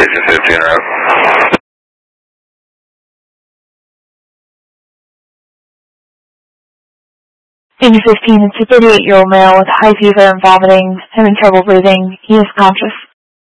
Station 15 route. Danger 15, it's a 38-year-old male with high fever and vomiting, having trouble breathing. He is conscious.